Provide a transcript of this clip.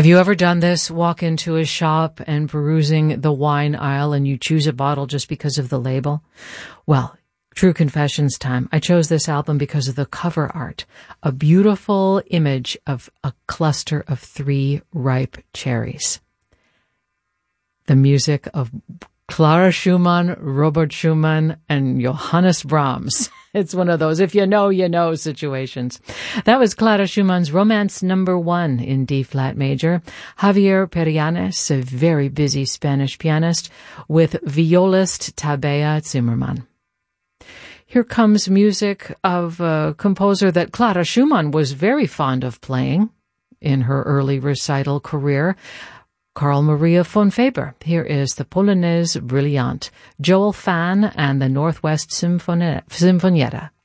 Have you ever done this? Walk into a shop and perusing the wine aisle and you choose a bottle just because of the label? Well, true confessions time. I chose this album because of the cover art. A beautiful image of a cluster of 3 ripe cherries. The music of Clara Schumann, Robert Schumann, and Johannes Brahms. It's one of those if you know situations. That was Clara Schumann's Romance No. 1 in D-flat major. Javier Perianes, a very busy Spanish pianist, with violist Tabea Zimmermann. Here comes music of a composer that Clara Schumann was very fond of playing in her early recital career, Carl Maria von Weber. Here is the Polonaise Brillante, Joel Fan and the Northwest Sinfonietta.